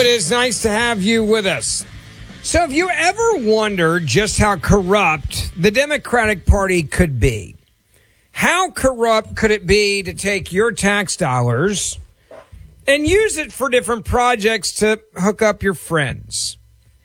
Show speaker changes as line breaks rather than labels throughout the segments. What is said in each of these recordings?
It is nice to have you with us. So have you ever wondered just how corrupt the Democratic Party could be? How corrupt could it be to take your tax dollars and use it for different projects to hook up your friends?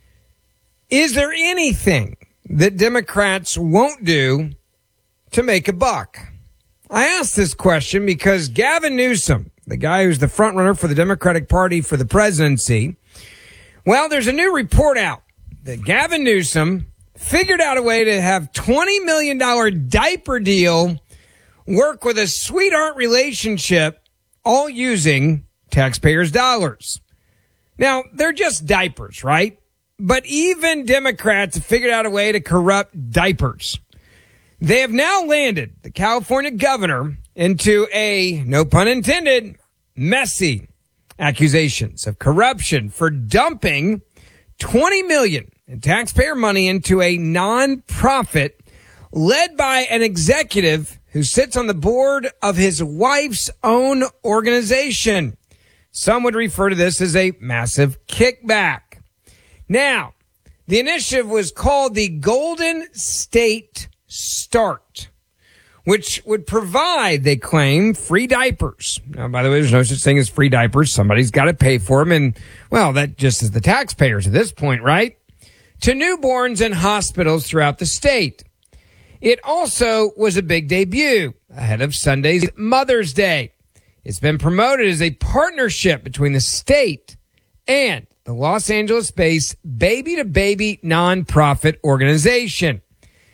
Is there anything that Democrats won't do to make a buck? I ask this question because Gavin Newsom, the guy who's the front runner for the Democratic Party for the presidency, well, there's a new report out that Gavin Newsom figured out a way to have $20 million diaper deal work with a sweetheart relationship, all using taxpayers' dollars. Now, they're just diapers, right? But even Democrats have figured out a way to corrupt diapers. They have now landed the California governor into a, no pun intended, messy accusations of corruption for dumping $20 million in taxpayer money into a nonprofit led by an executive who sits on the board of his wife's own organization. Some would refer to this as a massive kickback. Now, the initiative was called the Golden State Start, which would provide, they claim, free diapers. Now, by the way, there's no such thing as free diapers. Somebody's got to pay for them. And, well, that just is the taxpayers at this point, right? To newborns in hospitals throughout the state. It also was a big debut ahead of Sunday's Mother's Day. It's been promoted as a partnership between the state and the Los Angeles-based Baby to Baby nonprofit organization.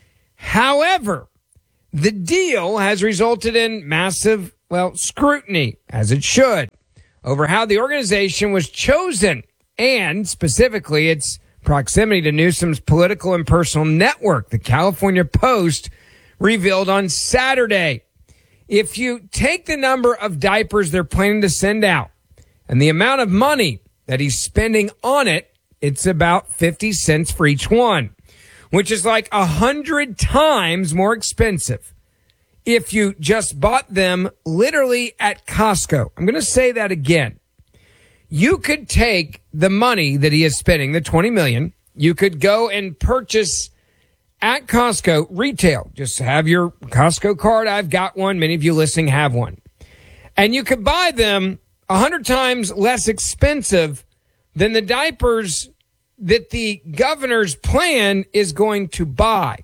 However, the deal has resulted in massive, scrutiny, as it should, over how the organization was chosen and specifically its proximity to Newsom's political and personal network, the California Post revealed on Saturday. If you take the number of diapers they're planning to send out and the amount of money that he's spending on it, it's about 50 cents for each one, which is like 100 times more expensive if you just bought them literally at Costco. I'm going to say that again. You could take the money that he is spending, the $20 million, you could go and purchase at Costco retail. Just have your Costco card. I've got one. Many of you listening have one. And you could buy them 100 times less expensive than the diapers that the governor's plan is going to buy.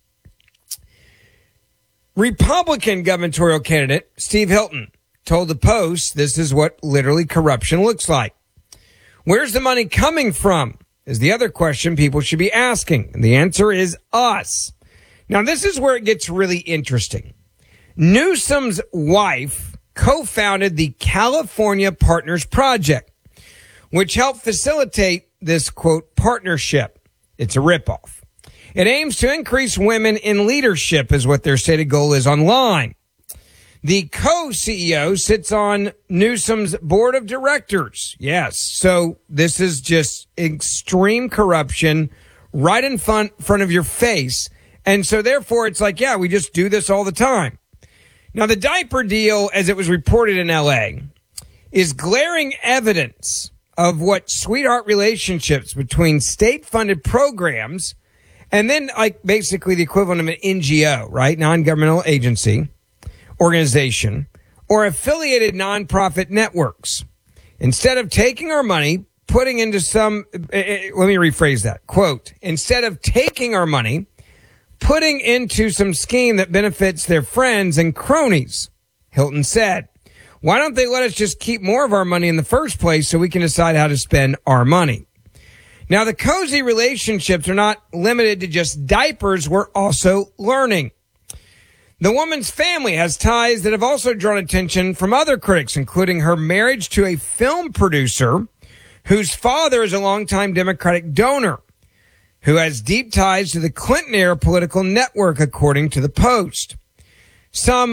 Republican gubernatorial candidate Steve Hilton told the Post this is what literally corruption looks like. Where's the money coming from is the other question people should be asking. And the answer is us. Now, this is where it gets really interesting. Newsom's wife co-founded the California Partners Project, which helped facilitate this, quote, partnership. It's a ripoff. It aims to increase women in leadership is what their stated goal is online. The co-CEO sits on Newsom's board of directors. Yes, so this is just extreme corruption right in front of your face. And so therefore it's like, yeah, we just do this all the time. Now, the diaper deal, as it was reported in L.A., is glaring evidence of what sweetheart relationships between state-funded programs and then, like, basically the equivalent of an NGO, right? Non-governmental agency, organization, or affiliated nonprofit networks. Instead of taking our money, putting into some, let me rephrase that, quote, instead of taking our money, putting into some scheme that benefits their friends and cronies, Hilton said. Why don't they let us just keep more of our money in the first place so we can decide how to spend our money? Now, the cozy relationships are not limited to just diapers. We're also learning. The woman's family has ties that have also drawn attention from other critics, including her marriage to a film producer whose father is a longtime Democratic donor, who has deep ties to the Clinton-era political network, according to the Post. Some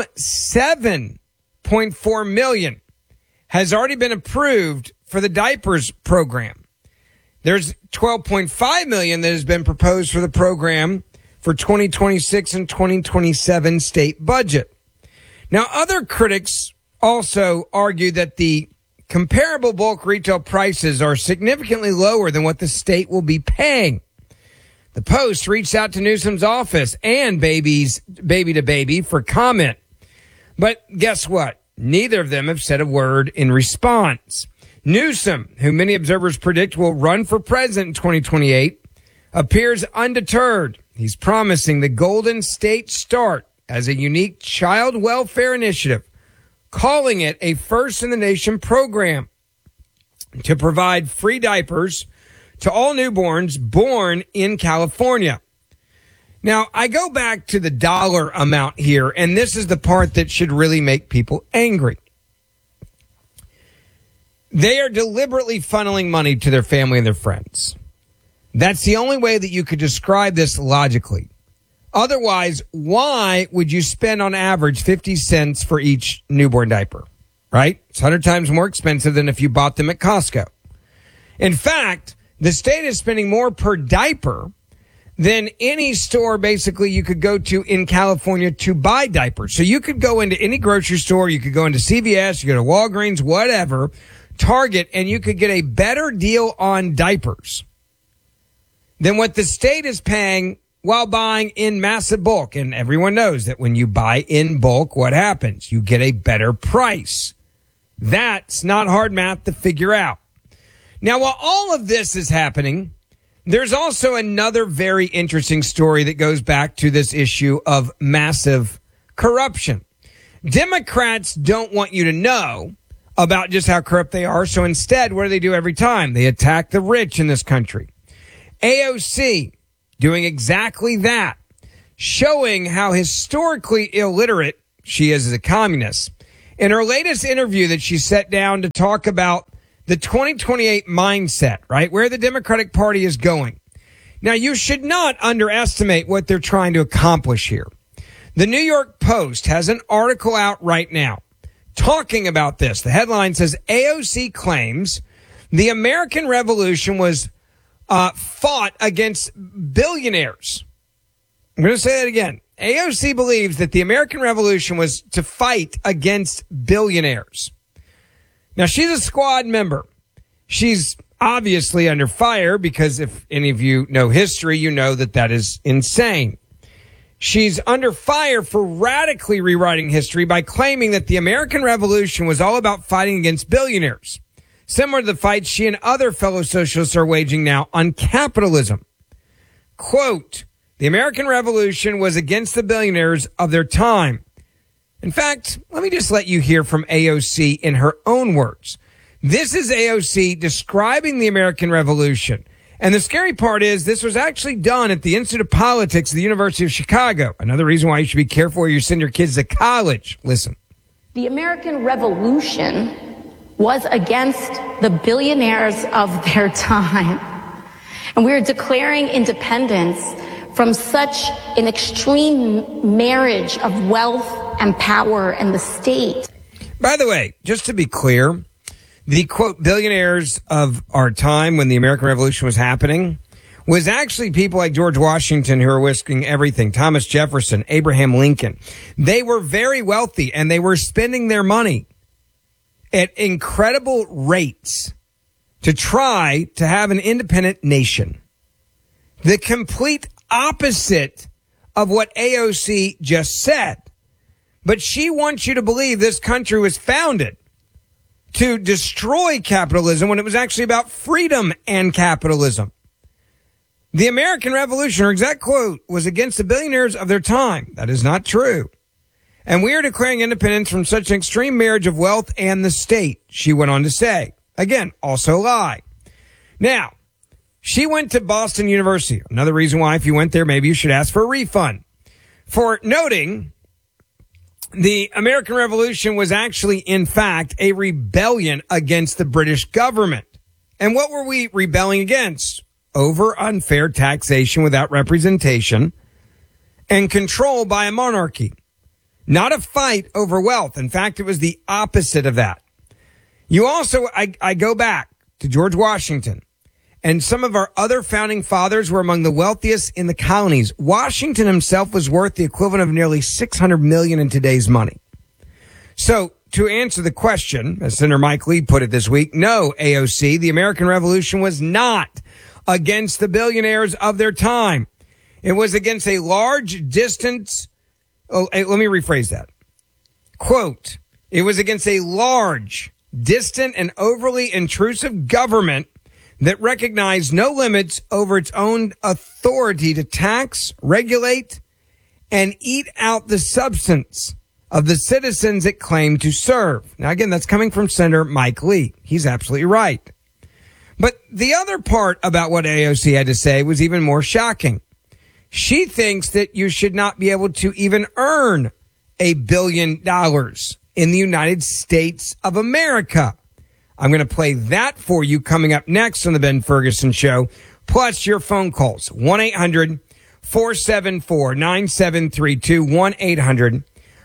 $7.4 million has already been approved for the diapers program. There's $12.5 million that has been proposed for the program for 2026 and 2027 state budget. Now, other critics also argue that the comparable bulk retail prices are significantly lower than what the state will be paying. The Post reached out to Newsom's office and Baby to Baby for comment. But guess what? Neither of them have said a word in response. Newsom, who many observers predict will run for president in 2028, appears undeterred. He's promising the Golden State Start as a unique child welfare initiative, calling it a first-in-the-nation program to provide free diapers to all newborns born in California. Now, I go back to the dollar amount here, and this is the part that should really make people angry. They are deliberately funneling money to their family and their friends. That's the only way that you could describe this logically. Otherwise, why would you spend on average 50 cents for each newborn diaper, right? It's 100 times more expensive than if you bought them at Costco. In fact, the state is spending more per diaper than any store basically you could go to in California to buy diapers. So you could go into any grocery store, you could go into CVS, you go to Walgreens, whatever, Target, and you could get a better deal on diapers than what the state is paying while buying in massive bulk. And everyone knows that when you buy in bulk, what happens? You get a better price. That's not hard math to figure out. Now, while all of this is happening, there's also another very interesting story that goes back to this issue of massive corruption. Democrats don't want you to know about just how corrupt they are. So instead, what do they do every time? They attack the rich in this country. AOC doing exactly that, showing how historically illiterate she is as a communist. In her latest interview that she sat down to talk about the 2028 mindset, right, where the Democratic Party is going. Now, you should not underestimate what they're trying to accomplish here. The New York Post has an article out right now talking about this. The headline says, AOC claims the American Revolution was fought against billionaires. I'm going to say that again. AOC believes that the American Revolution was to fight against billionaires. Now, she's a squad member. She's obviously under fire because if any of you know history, you know that that is insane. She's under fire for radically rewriting history by claiming that the American Revolution was all about fighting against billionaires, similar to the fight she and other fellow socialists are waging now on capitalism. Quote, the American Revolution was against the billionaires of their time. In fact, let me just let you hear from AOC in her own words. This is AOC describing the American Revolution. And the scary part is this was actually done at the Institute of Politics of the University of Chicago. Another reason why you should be careful where you send your kids to college. Listen.
The American Revolution was against the billionaires of their time. And we are declaring independence from such an extreme marriage of wealth and power and the state.
By the way, just to be clear, the, quote, billionaires of our time when the American Revolution was happening was actually people like George Washington who were risking everything, Thomas Jefferson, Abraham Lincoln. They were very wealthy and they were spending their money at incredible rates to try to have an independent nation. The complete opposite of what AOC just said. But she wants you to believe this country was founded to destroy capitalism when it was actually about freedom and capitalism. The American Revolution, her exact quote, was against the billionaires of their time. That is not true. And we are declaring independence from such an extreme marriage of wealth and the state, she went on to say. Again, also a lie. Now, she went to Boston University. Another reason why if you went there, maybe you should ask for a refund. For noting the American Revolution was actually, in fact, a rebellion against the British government. And what were we rebelling against? Over unfair taxation without representation and control by a monarchy. Not a fight over wealth. In fact, it was the opposite of that. You also, I go back to George Washington. And some of our other founding fathers were among the wealthiest in the colonies. Washington himself was worth the equivalent of nearly $600 million in today's money. So to answer the question, as Senator Mike Lee put it this week, no, AOC, the American Revolution was not against the billionaires of their time. It was against a large distance. Oh, let me rephrase that. Quote, it was against a large, distant, and overly intrusive government that recognized no limits over its own authority to tax, regulate, and eat out the substance of the citizens it claimed to serve. Now, again, that's coming from Senator Mike Lee. He's absolutely right. But the other part about what AOC had to say was even more shocking. She thinks that you should not be able to even earn $1 billion in the United States of America. I'm going to play that for you coming up next on the Ben Ferguson Show, plus your phone calls. 1-800-474-9732,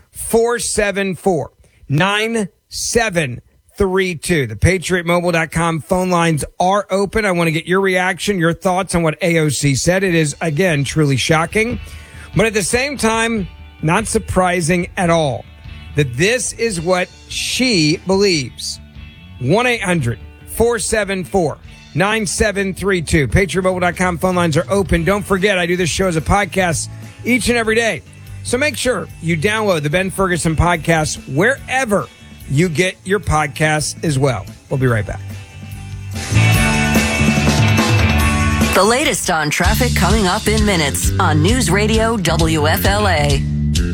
1-800-474-9732. The PatriotMobile.com phone lines are open. I want to get your reaction, your thoughts on what AOC said. It is, again, truly shocking, but at the same time, not surprising at all that this is what she believes. 1-800-474-9732. PatriotMobile.com phone lines are open. Don't forget, I do this show as a podcast each and every day. So make sure you download the Ben Ferguson podcast wherever you get your podcasts as well. We'll be right back.
The latest on traffic coming up in minutes on News Radio WFLA.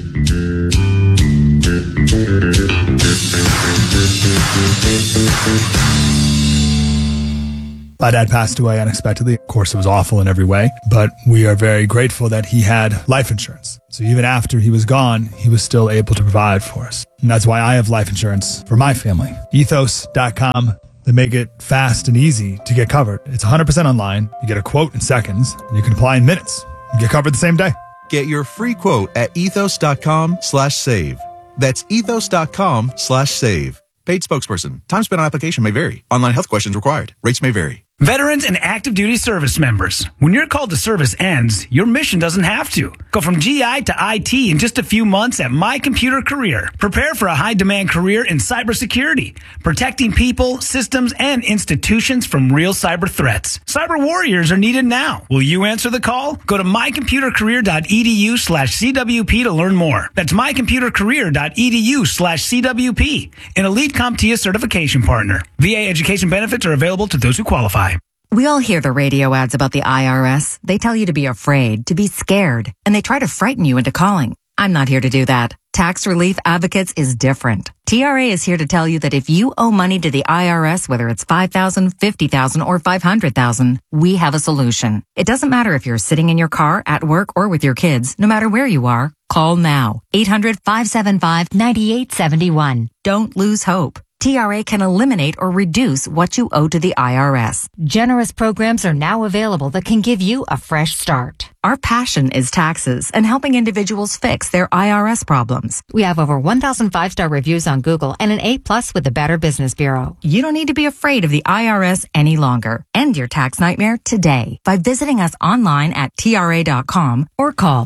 My dad passed away unexpectedly. Of course, it was awful in every way, but we are very grateful that he had life insurance. So even after he was gone, he was still able to provide for us. And that's why I have life insurance for my family. Ethos.com. They make it fast and easy to get covered. It's 100% online. You get a quote in seconds, and you can apply in minutes. You get covered the same day.
Get your free quote at ethos.com/save. That's ethos.com/save. Paid spokesperson. Time spent on application may vary. Online health questions required. Rates may vary.
Veterans and active duty service members. When your call to service ends, your mission doesn't have to. Go from GI to IT in just a few months at My Computer Career. Prepare for a high-demand career in cybersecurity, protecting people, systems, and institutions from real cyber threats. Cyber warriors are needed now. Will you answer the call? Go to mycomputercareer.edu/CWP to learn more. That's mycomputercareer.edu/CWP, an elite CompTIA certification partner. VA education benefits are available to those who qualify.
We all hear the radio ads about the IRS. They tell you to be afraid, to be scared, and they try to frighten you into calling. I'm not here to do that. Tax Relief Advocates is different. TRA is here to tell you that if you owe money to the IRS, whether it's $5,000, $50,000, or $500,000, we have a solution. It doesn't matter if you're sitting in your car, at work, or with your kids. No matter where you are, call now. 800-575-9871. Don't lose hope. TRA can eliminate or reduce what you owe to the IRS. Generous programs are now available that can give you a fresh start. Our passion is taxes and helping individuals fix their IRS problems. We have over 1,000 5-star reviews on Google and an A+ with the Better Business Bureau. You don't need to be afraid of the IRS any longer. End your tax nightmare today by visiting us online at TRA.com or call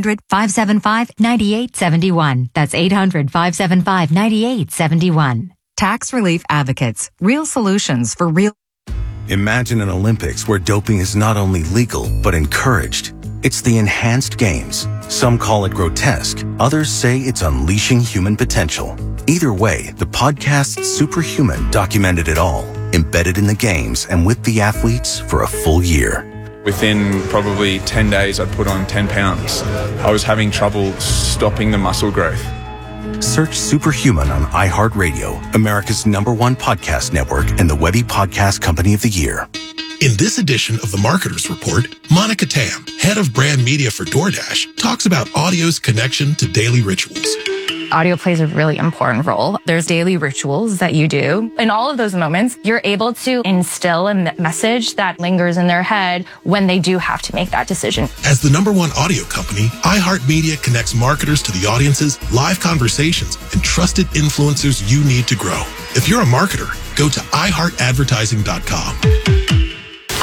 800-575-9871. That's 800-575-9871. Tax Relief Advocates. Real solutions for real.
Imagine an Olympics where doping is not only legal, but encouraged. It's the enhanced games. Some call it grotesque. Others say it's unleashing human potential. Either way, the podcast Superhuman documented it all, embedded in the games and with the athletes for a full year.
Within probably 10 days, I'd put on 10 pounds. I was having trouble stopping the muscle growth.
Search Superhuman on iHeartRadio, America's #1 podcast network and the Webby Podcast Company of the Year.
In this edition of The Marketer's Report, Monica Tam, head of brand media for DoorDash, talks about audio's connection to daily rituals.
Audio plays a really important role. There's daily rituals that you do. In all of those moments, you're able to instill a message that lingers in their head when they do have to make that decision.
As the #1 audio company, iHeartMedia connects marketers to the audiences, live conversations, and trusted influencers you need to grow. If you're a marketer, go to iHeartAdvertising.com.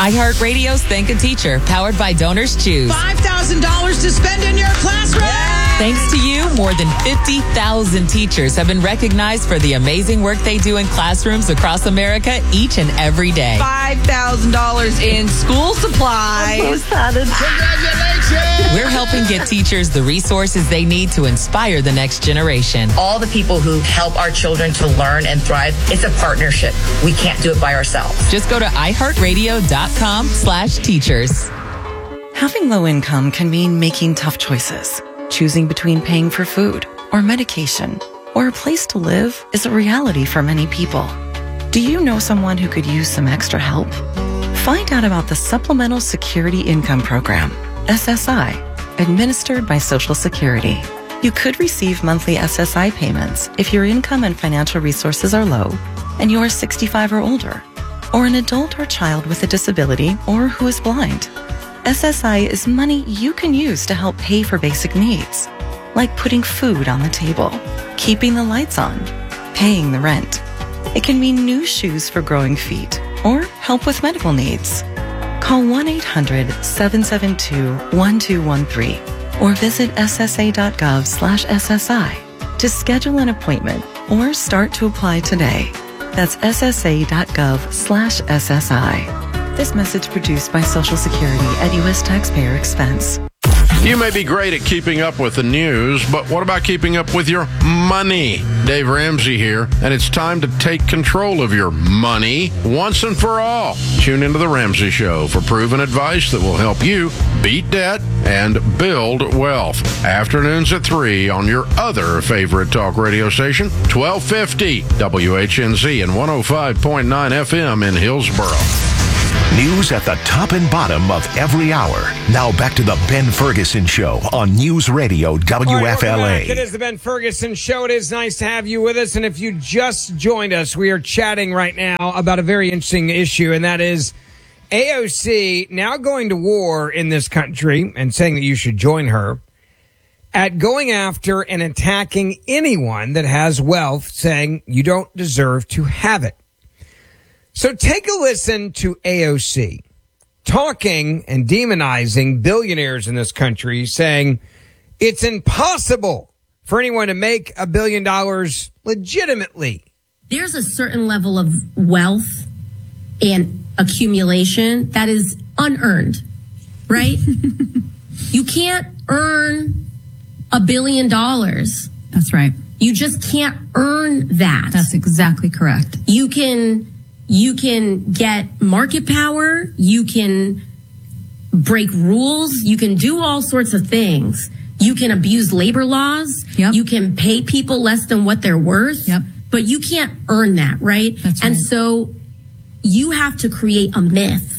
iHeartRadio's Thank a Teacher, powered by Donors Choose.
$5,000 to spend in your classroom. Yeah!
Thanks to you, more than 50,000 teachers have been recognized for the amazing work they do in classrooms across America each and every day.
$5,000 in school supplies.
Congratulations! We're helping get teachers the resources they need to inspire the next generation.
All the people who help our children to learn and thrive, it's a partnership. We can't do it by ourselves.
Just go to iHeartRadio.com/teachers.
Having low income can mean making tough choices. Choosing between paying for food or medication or a place to live is a reality for many people. Do you know someone who could use some extra help? Find out about the Supplemental Security Income Program, SSI, administered by Social Security. You could receive monthly SSI payments if your income and financial resources are low and you are 65 or older, or an adult or child with a disability or who is blind. SSI is money you can use to help pay for basic needs, like putting food on the table, keeping the lights on, paying the rent. It can mean new shoes for growing feet or help with medical needs. Call 1-800-772-1213 or visit ssa.gov/SSI to schedule an appointment or start to apply today. That's ssa.gov/SSI. This message produced by Social Security at U.S. taxpayer expense.
You may be great at keeping up with the news, but what about keeping up with your money? Dave Ramsey here, and it's time to take control of your money once and for all. Tune into The Ramsey Show for proven advice that will help you beat debt and build wealth. Afternoons at 3 on your other favorite talk radio station, 1250 WHNZ and 105.9 FM in Hillsboro.
News at the top and bottom of every hour. Now back to the Ben Ferguson Show on News Radio WFLA.
Right, it is the Ben Ferguson Show. It is nice to have you with us. And if you just joined us, we are chatting right now about a very interesting issue, and that is AOC now going to war in this country and saying that you should join her at going after and attacking anyone that has wealth, saying you don't deserve to have it. So take a listen to AOC talking and demonizing billionaires in this country, saying it's impossible for anyone to make $1 billion legitimately.
There's a certain level of wealth and accumulation that is unearned, right? You can't earn $1 billion.
That's right.
You just can't earn that.
That's exactly correct.
You can get market power. You can break rules. You can do all sorts of things. You can abuse labor laws.
Yep.
You can pay people less than what they're worth.
Yep.
But you can't earn that, right?
That's right.
And so you have to create a myth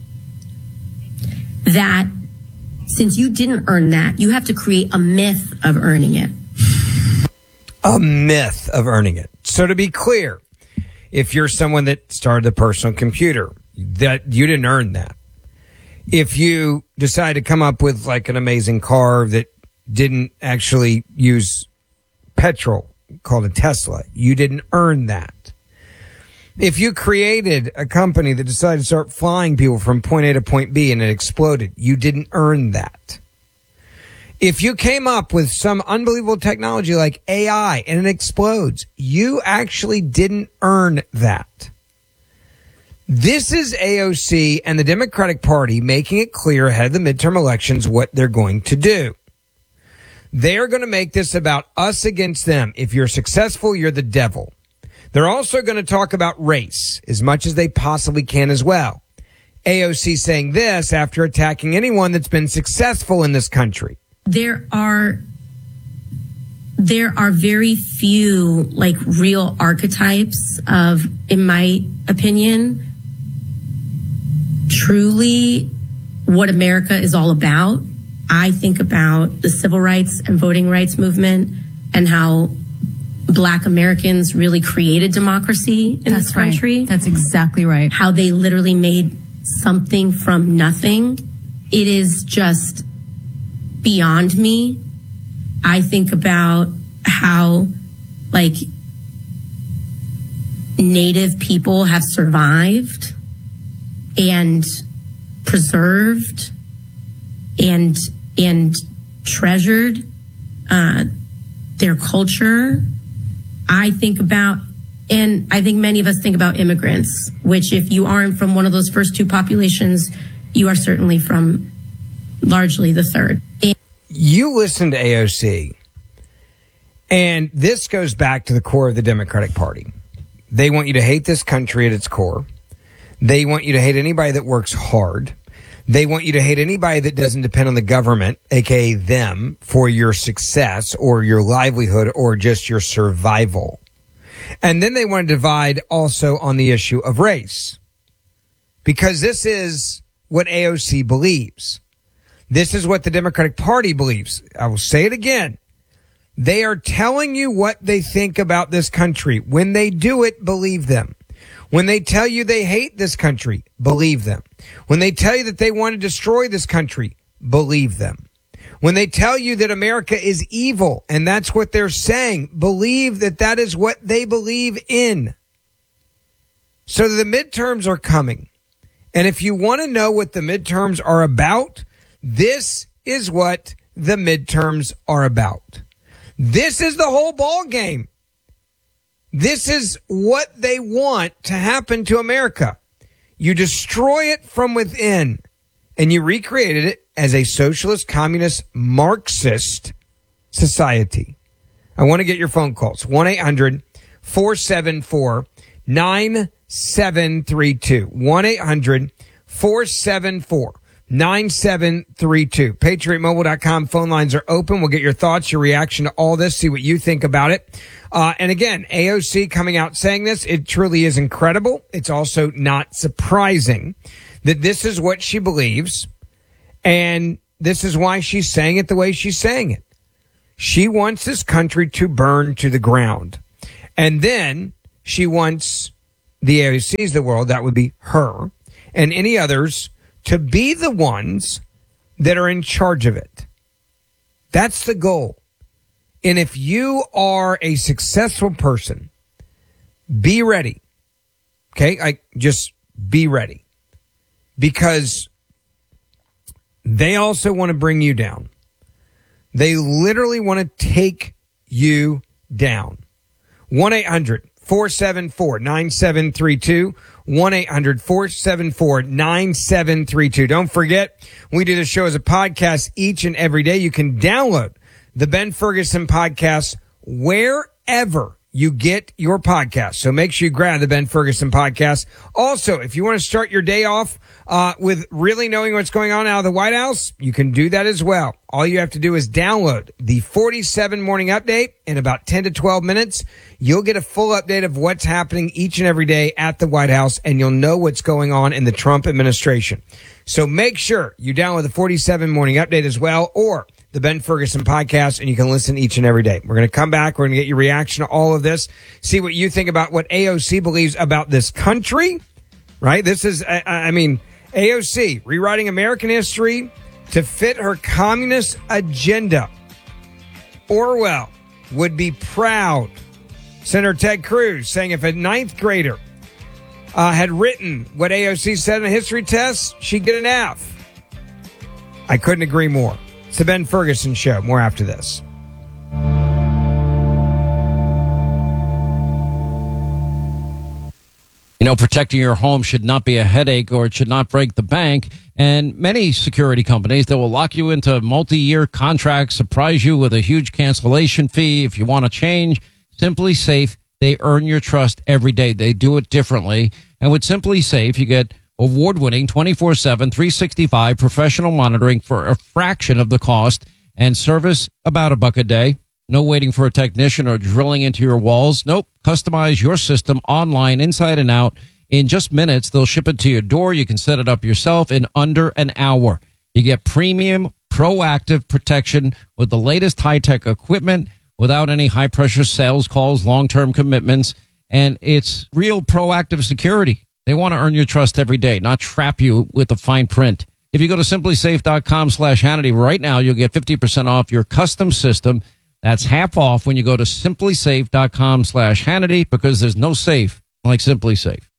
that since you didn't earn that, you have to create a myth of earning it.
A myth of earning it. So to be clear, if you're someone that started a personal computer, that you didn't earn that. If you decide to come up with like an amazing car that didn't actually use petrol, called a Tesla, you didn't earn that. If you created a company that decided to start flying people from point A to point B and it exploded, you didn't earn that. If you came up with some unbelievable technology like AI and it explodes, you actually didn't earn that. This is AOC and the Democratic Party making it clear ahead of the midterm elections what they're going to do. They're going to make this about us against them. If you're successful, you're the devil. They're also going to talk about race as much as they possibly can as well. AOC saying this after attacking anyone that's been successful in this country.
There are very few like real archetypes of, in my opinion, truly what America is all about. I think about the civil rights and voting rights movement and how Black Americans really created democracy in this country.
Right. That's exactly right.
How they literally made something from nothing. It is just beyond me. I think about how like Native people have survived and preserved and treasured their culture. I think about, and I think many of us think about immigrants, which if you aren't from one of those first two populations, you are certainly from largely the third.
You listen to AOC, and this goes back to the core of the Democratic Party. They want you to hate this country at its core. They want you to hate anybody that works hard. They want you to hate anybody that doesn't depend on the government, aka them, for your success or your livelihood or just your survival. And then they want to divide also on the issue of race, because this is what AOC believes. This is what the Democratic Party believes. I will say it again. They are telling you what they think about this country. When they do it, believe them. When they tell you they hate this country, believe them. When they tell you that they want to destroy this country, believe them. When they tell you that America is evil, and that's what they're saying, believe that that is what they believe in. So the midterms are coming. And if you want to know what the midterms are about, this is what the midterms are about. This is the whole ball game. This is what they want to happen to America. You destroy it from within, and you recreated it as a socialist, communist, Marxist society. I want to get your phone calls. 1-800-474-9732. 1-800-474-9732. PatriotMobile.com phone lines are open. We'll get your thoughts, your reaction to all this, see what you think about it. And again, AOC coming out saying this, it truly is incredible. It's also not surprising that this is what she believes. And this is why she's saying it the way she's saying it. She wants this country to burn to the ground. And then she wants the AOCs of the world, that would be her, and any others, to be the ones that are in charge of it. That's the goal. And if you are a successful person, be ready. Okay? Just be ready. Because they also want to bring you down. They literally want to take you down. 1-800-474-9732. 1-800-474-9732. Don't forget, we do the show as a podcast each and every day. You can download the Ben Ferguson podcast wherever you get your podcast. So make sure you grab the Ben Ferguson podcast. Also, if you want to start your day off with really knowing what's going on out of the White House, you can do that as well. All you have to do is download the 47 morning update. In about 10 to 12 minutes, you'll get a full update of what's happening each and every day at the White House, and you'll know what's going on in the Trump administration. So make sure you download the 47 morning update as well, or the Ben Ferguson podcast, and you can listen each and every day. We're going to come back. We're going to get your reaction to all of this, see what you think about what AOC believes about this country, right? This is, AOC rewriting American history to fit her communist agenda. Orwell would be proud. Senator Ted Cruz saying if a ninth grader had written what AOC said in a history test, she'd get an F. I couldn't agree more. It's the Ben Ferguson Show. More after this.
You know, protecting your home should not be a headache, or it should not break the bank. And many security companies that will lock you into multi-year contracts, surprise you with a huge cancellation fee if you want to change. Simply Safe, they earn your trust every day. They do it differently. And with Simply Safe, you get award-winning 24/7, 365 professional monitoring for a fraction of the cost, and service about $1 a day. No waiting for a technician or drilling into your walls. Nope. Customize your system online, inside and out. In just minutes, they'll ship it to your door. You can set it up yourself in under an hour. You get premium, proactive protection with the latest high-tech equipment without any high-pressure sales calls, long-term commitments, and it's real proactive security. They want to earn your trust every day, not trap you with the fine print. If you go to simplysafe.com/Hannity right now, you'll get 50% off your custom system. That's half off when you go to simplysafe.com/Hannity, because there's no safe like Simply Safe.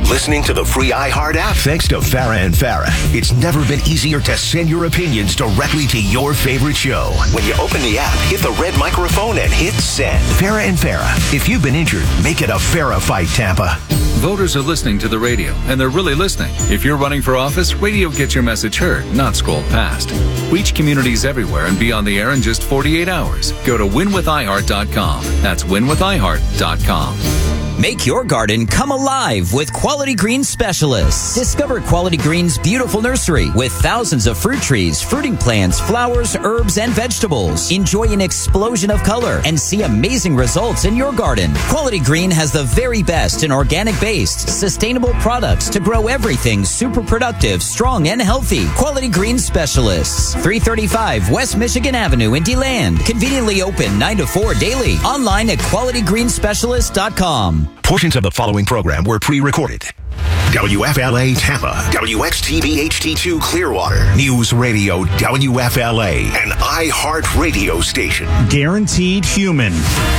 listening to the free iHeart app thanks to Farah and Farah. It's never been easier to send your opinions directly to your favorite show. When you open the app, hit the red microphone and hit send. Farah and Farah. If you've been injured, make it a Farah fight, Tampa.
Voters are listening to the radio, and they're really listening. If you're running for office, radio gets your message heard, not scrolled past. Reach communities everywhere and be on the air in just 48 hours. Go to winwithiheart.com. That's winwithiheart.com.
Make your garden come alive with Quality Green Specialists. Discover Quality Green's beautiful nursery with thousands of fruit trees, fruiting plants, flowers, herbs, and vegetables. Enjoy an explosion of color and see amazing results in your garden. Quality Green has the very best in organic-based, sustainable products to grow everything super productive, strong, and healthy. Quality Green Specialists. 335 West Michigan Avenue in DeLand. Conveniently open 9 to 4 daily. Online at qualitygreenspecialist.com.
Portions of the following program were pre-recorded. WFLA Tampa, WXTV HD2 Clearwater, News Radio WFLA, an iHeart radio station.
Guaranteed human.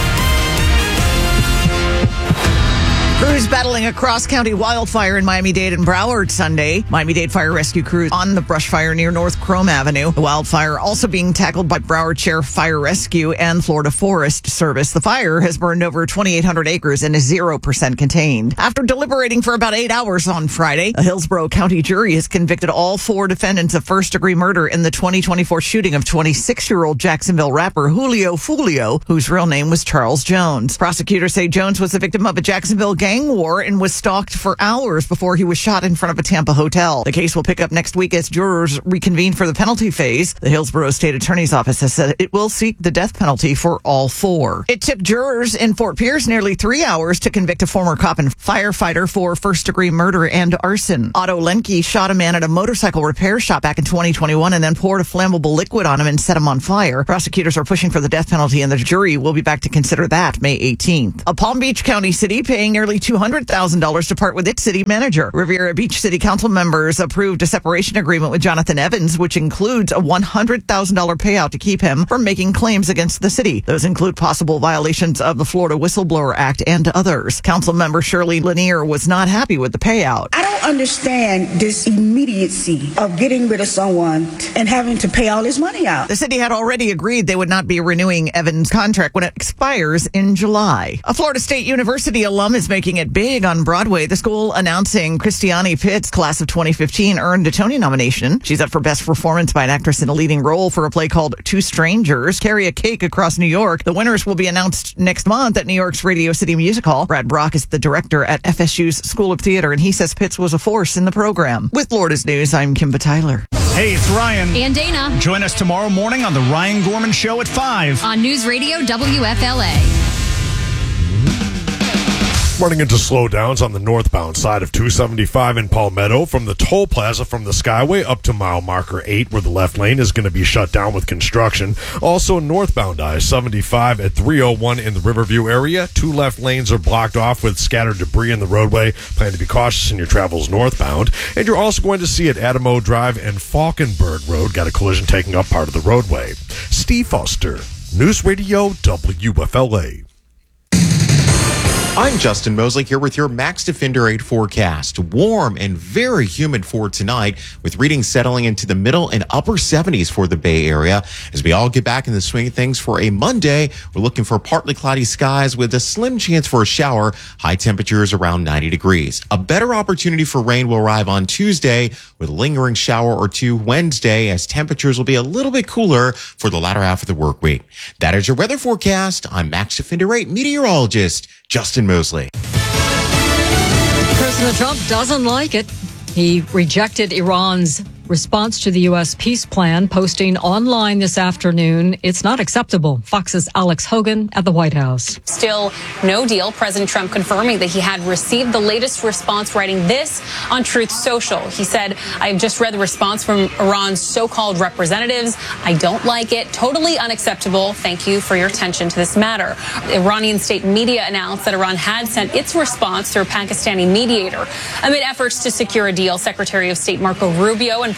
Crews battling a cross-county wildfire in Miami-Dade and Broward Sunday. Miami-Dade Fire Rescue crews on the brush fire near North Chrome Avenue. The wildfire also being tackled by Broward Sheriff Fire Rescue and Florida Forest Service. The fire has burned over 2,800 acres and is 0% contained. After deliberating for about 8 hours on Friday, a Hillsborough County jury has convicted all 4 defendants of first-degree murder in the 2024 shooting of 26-year-old Jacksonville rapper Julio Fulio, whose real name was Charles Jones. Prosecutors say Jones was the victim of a Jacksonville gang war and was stalked for hours before he was shot in front of a Tampa hotel. The case will pick up next week as jurors reconvene for the penalty phase. The Hillsborough State Attorney's Office has said it will seek the death penalty for all 4. It took jurors in Fort Pierce nearly 3 hours to convict a former cop and firefighter for first-degree murder and arson. Otto Lenke shot a man at a motorcycle repair shop back in 2021 and then poured a flammable liquid on him and set him on fire. Prosecutors are pushing for the death penalty, and the jury will be back to consider that May 18th. A Palm Beach County city paying nearly $200,000 to part with its city manager. Riviera Beach City Council members approved a separation agreement with Jonathan Evans, which includes a $100,000 payout to keep him from making claims against the city. Those include possible violations of the Florida Whistleblower Act and others. Council member Shirley Lanier was not happy with the payout.
I don't understand this immediacy of getting rid of someone and having to pay all his money out.
The city had already agreed they would not be renewing Evans' contract when it expires in July. A Florida State University alum is making it big on Broadway. The school announcing Christiane Pitts, class of 2015, earned a Tony nomination. She's up for Best Performance by an Actress in a Leading Role for a play called Two Strangers, Carry a Cake Across New York. The winners will be announced next month at New York's Radio City Music Hall. Brad Brock is the director at FSU's School of Theater, and he says Pitts was a force in the program. With Florida's News, I'm Kimba Tyler.
Hey, it's Ryan.
And Dana.
Join us tomorrow morning on the Ryan Gorman Show at 5.
On News Radio WFLA.
Running into slowdowns on the northbound side of 275 in Palmetto from the toll plaza from the Skyway up to mile marker 8, where the left lane is going to be shut down with construction. Also northbound I-75 at 301 in the Riverview area. 2 left lanes are blocked off with scattered debris in the roadway. Plan to be cautious in your travels northbound. And you're also going to see at Adamo Drive and Falkenberg Road, got a collision taking up part of the roadway. Steve Foster, News Radio WFLA.
I'm Justin Mosley here with your Max Defender 8 forecast. Warm and very humid for tonight, with readings settling into the middle and upper 70s for the Bay Area. As we all get back in the swing of things for a Monday, we're looking for partly cloudy skies with a slim chance for a shower. High temperatures around 90 degrees. A better opportunity for rain will arrive on Tuesday with a lingering shower or two Wednesday, as temperatures will be a little bit cooler for the latter half of the work week. That is your weather forecast. I'm Max Defender 8 meteorologist Justin Mosley.
President Trump doesn't like it. He rejected Iran's response to the U.S. peace plan, posting online this afternoon, "It's not acceptable." Fox's Alex Hogan at the White House.
Still no deal. President Trump confirming that he had received the latest response, writing this on Truth Social. He said, "I have just read the response from Iran's so-called representatives. I don't like it. Totally unacceptable. Thank you for your attention to this matter." Iranian state media announced that Iran had sent its response through a Pakistani mediator. Amid efforts to secure a deal, Secretary of State Marco Rubio and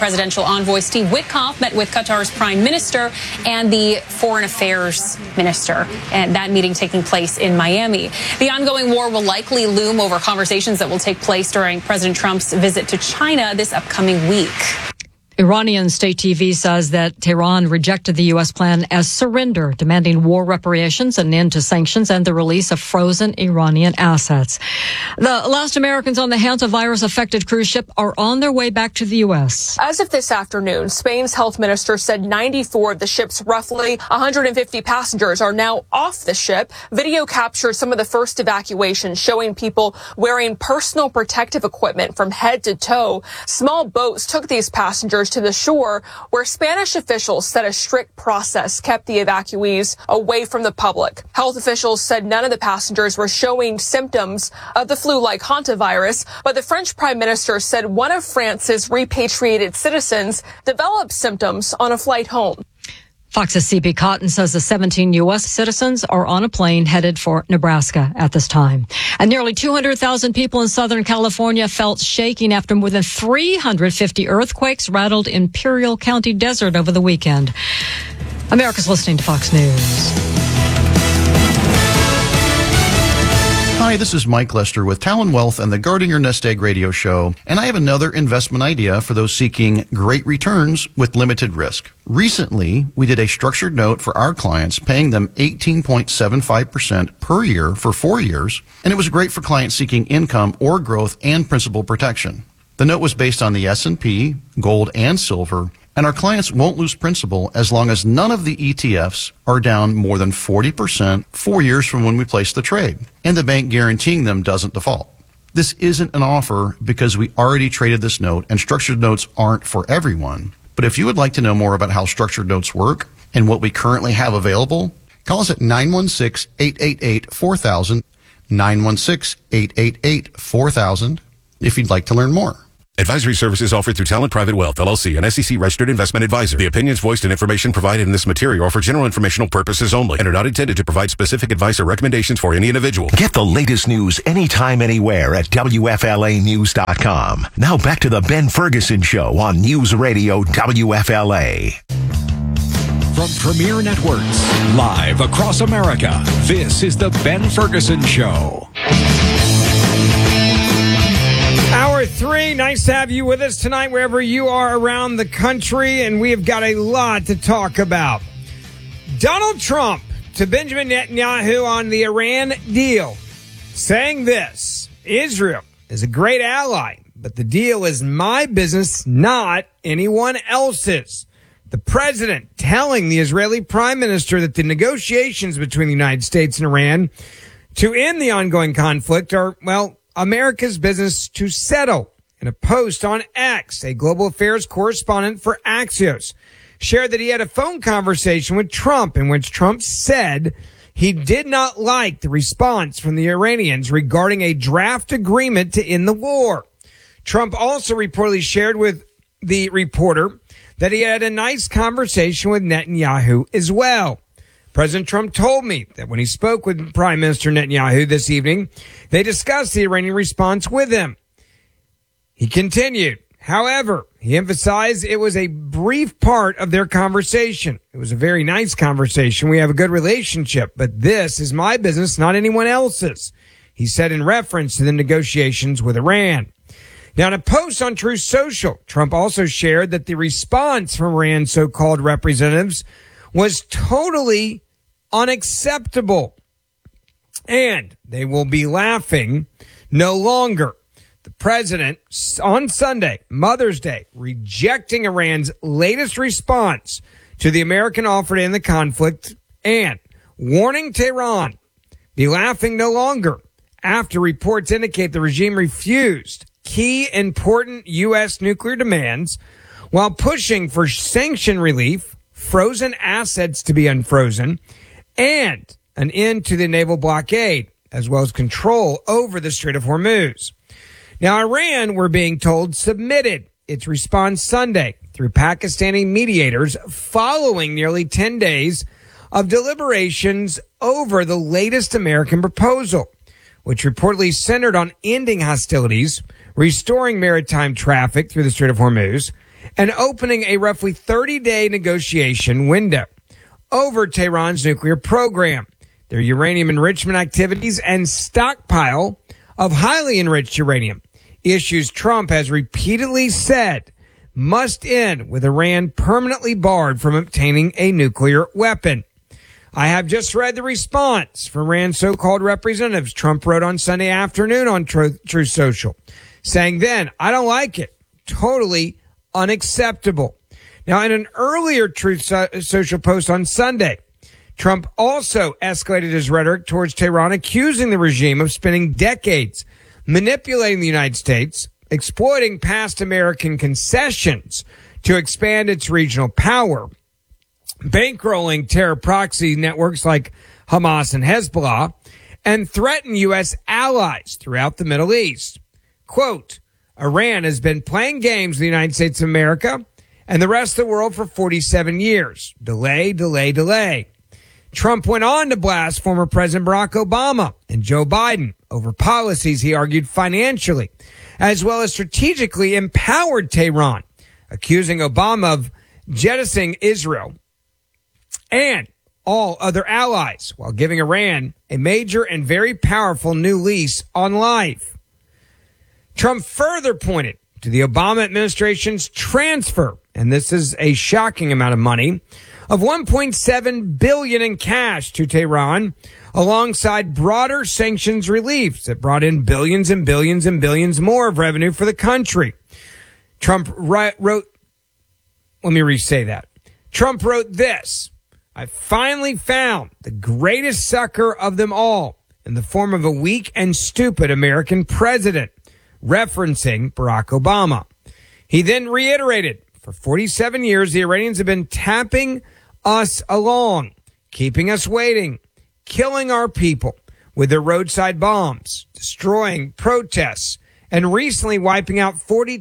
presidential envoy Steve Witkoff met with Qatar's prime minister and the foreign affairs minister, and that meeting taking place in Miami. The ongoing war will likely loom over conversations that will take place during President Trump's visit to China this upcoming week.
Iranian state TV says that Tehran rejected the U.S. plan as surrender, demanding war reparations, an end to sanctions, and the release of frozen Iranian assets. The last Americans on the hantavirus-affected cruise ship are on their way back to the U.S.
As of this afternoon, Spain's health minister said 94 of the ship's roughly 150 passengers are now off the ship. Video captured some of the first evacuations, showing people wearing personal protective equipment from head to toe. Small boats took these passengers to the shore, where Spanish officials said a strict process kept the evacuees away from the public. Health officials said none of the passengers were showing symptoms of the flu-like hantavirus, but the French prime minister said one of France's repatriated citizens developed symptoms on a flight home.
Fox's C.B. Cotton says the 17 U.S. citizens are on a plane headed for Nebraska at this time. And nearly 200,000 people in Southern California felt shaking after more than 350 earthquakes rattled Imperial County desert over the weekend. America's listening to Fox News.
Hi, this is Mike Lester with Talon Wealth and the Guarding Your Nest Egg radio show, and I have another investment idea for those seeking great returns with limited risk. Recently, we did a structured note for our clients, paying them 18.75% per year for 4 years, and it was great for clients seeking income or growth and principal protection. The note was based on the S&P, gold, and silver, and our clients won't lose principal as long as none of the ETFs are down more than 40% 4 years from when we place the trade, and the bank guaranteeing them doesn't default. This isn't an offer because we already traded this note, and structured notes aren't for everyone. But if you would like to know more about how structured notes work and what we currently have available, call us at 916-888-4000, 916-888-4000 if you'd like to learn more.
Advisory services offered through Talent Private Wealth, LLC, an SEC-registered investment advisor. The opinions voiced and information provided in this material are for general informational purposes only and are not intended to provide specific advice or recommendations for any individual.
Get the latest news anytime, anywhere at WFLAnews.com. Now back to the Ben Ferguson Show on News Radio WFLA.
From Premier Networks, live across America, this is the Ben Ferguson Show.
Hour 3, nice to have you with us tonight wherever you are around the country, and we have got a lot to talk about. Donald Trump to Benjamin Netanyahu on the Iran deal, saying this: Israel is a great ally, but the deal is my business, not anyone else's. The president telling the Israeli prime minister that the negotiations between the United States and Iran to end the ongoing conflict are, well, America's business to settle. In a post on X, a global affairs correspondent for Axios shared that he had a phone conversation with Trump in which Trump said he did not like the response from the Iranians regarding a draft agreement to end the war. Trump also reportedly shared with the reporter that he had a nice conversation with Netanyahu as well. President Trump told me that when he spoke with Prime Minister Netanyahu this evening, they discussed the Iranian response with him. He continued. However, he emphasized it was a brief part of their conversation. It was a very nice conversation. We have a good relationship, but this is my business, not anyone else's, he said in reference to the negotiations with Iran. Now, in a post on Truth Social, Trump also shared that the response from Iran's so-called representatives was totally unacceptable, and they will be laughing no longer. The president on Sunday, Mother's Day, rejecting Iran's latest response to the American offer to end the conflict and warning Tehran, be laughing no longer, after reports indicate the regime refused key important U.S. nuclear demands while pushing for sanction relief, frozen assets to be unfrozen, and an end to the naval blockade, as well as control over the Strait of Hormuz. Now, Iran, we're being told, submitted its response Sunday through Pakistani mediators following nearly 10 days of deliberations over the latest American proposal, which reportedly centered on ending hostilities, restoring maritime traffic through the Strait of Hormuz, and opening a roughly 30-day negotiation window over Tehran's nuclear program, their uranium enrichment activities, and stockpile of highly enriched uranium, issues Trump has repeatedly said must end with Iran permanently barred from obtaining a nuclear weapon. I have just read the response from Iran's so-called representatives. Trump wrote on Sunday afternoon on Truth Social, saying then, I don't like it. Totally unacceptable. Now, in an earlier Truth Social post on Sunday, Trump also escalated his rhetoric towards Tehran, accusing the regime of spending decades manipulating the United States, exploiting past American concessions to expand its regional power, bankrolling terror proxy networks like Hamas and Hezbollah, and threaten U.S. allies throughout the Middle East. Quote, Iran has been playing games with the United States of America and the rest of the world for 47 years. Delay, delay, delay. Trump went on to blast former President Barack Obama and Joe Biden over policies he argued financially, as well as strategically empowered Tehran, accusing Obama of jettisoning Israel and all other allies while giving Iran a major and very powerful new lease on life. Trump further pointed to the Obama administration's transfer, and this is a shocking amount of money, of $1.7 billion in cash to Tehran, alongside broader sanctions reliefs that brought in billions and billions and billions more of revenue for the country. Trump wrote, let me re-say that. Trump wrote this, I finally found the greatest sucker of them all in the form of a weak and stupid American president, referencing Barack Obama. He then reiterated, for 47 years, the Iranians have been tapping us along, keeping us waiting, killing our people with their roadside bombs, destroying protests, and recently wiping out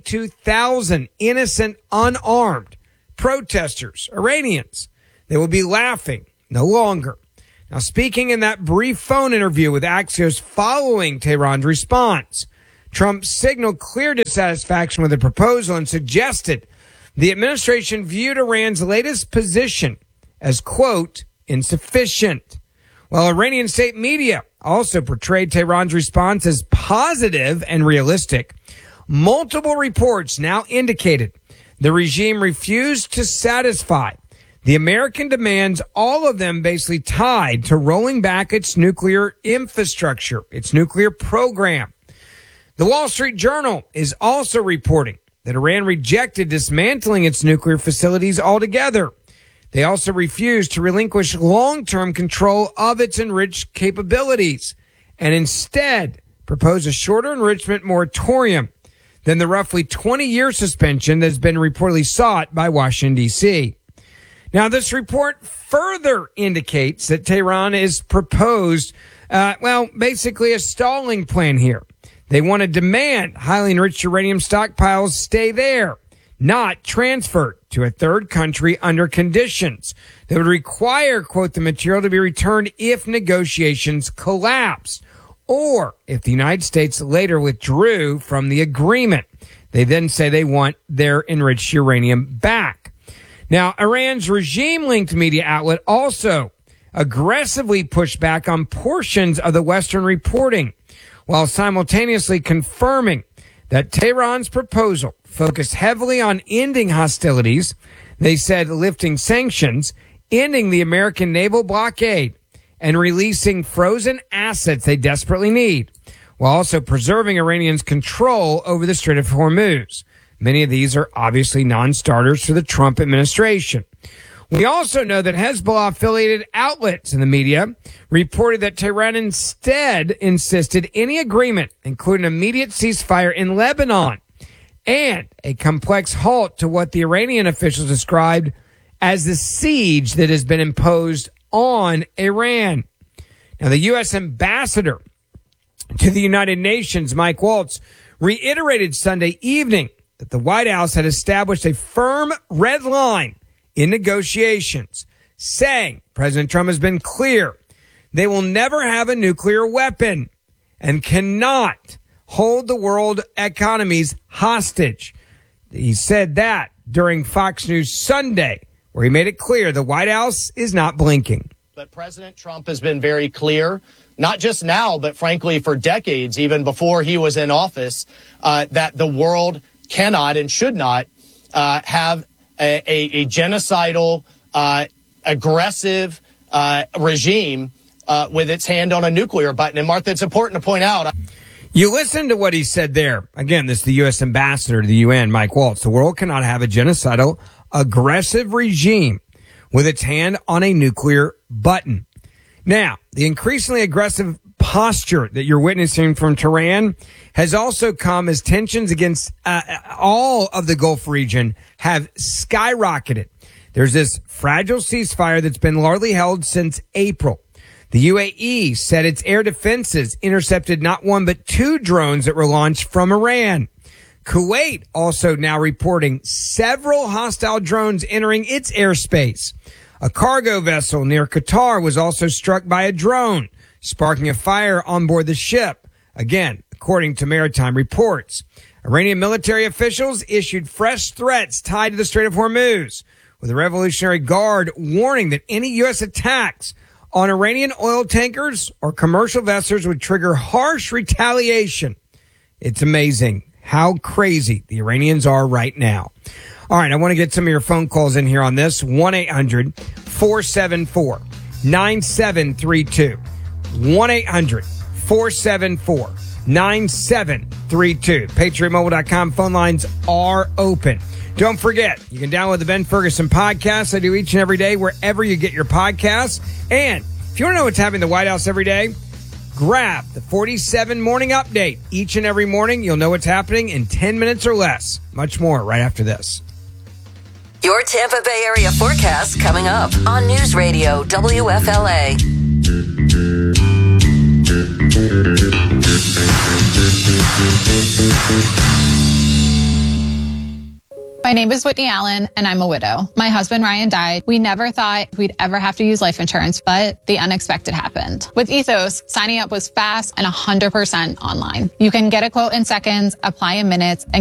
42,000 innocent, unarmed protesters, Iranians. They will be laughing no longer. Now, speaking in that brief phone interview with Axios following Tehran's response, Trump signaled clear dissatisfaction with the proposal and suggested the administration viewed Iran's latest position as, quote, insufficient. While Iranian state media also portrayed Tehran's response as positive and realistic, multiple reports now indicated the regime refused to satisfy the American demands, all of them basically tied to rolling back its nuclear infrastructure, its nuclear program. The Wall Street Journal is also reporting that Iran rejected dismantling its nuclear facilities altogether. They also refused to relinquish long-term control of its enriched capabilities and instead proposed a shorter enrichment moratorium than the roughly 20-year suspension that's been reportedly sought by Washington, D.C. Now, this report further indicates that Tehran is proposed, basically a stalling plan here. They want to demand highly enriched uranium stockpiles stay there, not transferred to a third country under conditions that would require, quote, the material to be returned if negotiations collapse, or if the United States later withdrew from the agreement. They then say they want their enriched uranium back. Now, Iran's regime-linked media outlet also aggressively pushed back on portions of the Western reporting, while simultaneously confirming that Tehran's proposal focused heavily on ending hostilities. They said lifting sanctions, ending the American naval blockade, and releasing frozen assets they desperately need, while also preserving Iranians' control over the Strait of Hormuz. Many of these are obviously non-starters for the Trump administration. We also know that Hezbollah-affiliated outlets in the media reported that Tehran instead insisted any agreement, including an immediate ceasefire in Lebanon and a complex halt to what the Iranian officials described as the siege that has been imposed on Iran. Now, the U.S. ambassador to the United Nations, Mike Waltz, reiterated Sunday evening that the White House had established a firm red line in negotiations, saying President Trump has been clear they will never have a nuclear weapon and cannot hold the world economies hostage. He said that during Fox News Sunday, where he made it clear the White House is not blinking.
But President Trump has been very clear, not just now, but frankly for decades, even before he was in office, that the world cannot and should not have a genocidal, aggressive regime with its hand on a nuclear button. And Martha, it's important to point out.
You listen to what he said there. Again, this is the U.S. ambassador to the UN, Mike Waltz. The world cannot have a genocidal, aggressive regime with its hand on a nuclear button. Now, the increasingly aggressive posture that you're witnessing from Tehran has also come as tensions against all of the Gulf region have skyrocketed. There's this fragile ceasefire that's been largely held since April. The UAE said its air defenses intercepted not one but two drones that were launched from Iran. Kuwait also now reporting several hostile drones entering its airspace. A cargo vessel near Qatar was also struck by a drone, sparking a fire on board the ship. Again, according to maritime reports. Iranian military officials issued fresh threats tied to the Strait of Hormuz, with the Revolutionary Guard warning that any U.S. attacks on Iranian oil tankers or commercial vessels would trigger harsh retaliation. It's amazing how crazy the Iranians are right now. All right, I want to get some of your phone calls in here on this. 1-800-474-9732. 1-800-474-9732. PatriotMobile.com phone lines are open. Don't forget, you can download the Ben Ferguson podcast. I do each and every day wherever you get your podcasts. And if you want to know what's happening in the White House every day, grab the 47 Morning Update. Each and every morning, you'll know what's happening in 10 minutes or less. Much more right after this.
Your Tampa Bay area forecast coming up on News Radio WFLA.
My name is Whitney Allen, and I'm a widow. My husband, Ryan, died. We never thought we'd ever have to use life insurance, but the unexpected happened. With Ethos, signing up was fast and 100% online. You can get a quote in seconds, apply in minutes, and